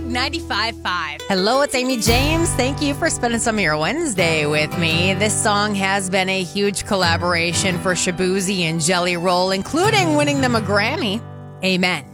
95.5. Hello, it's Amy James. Thank you for spending some of your Wednesday with me. This song has been a huge collaboration for Shaboozey and Jelly Roll, including winning them a Grammy. Amen.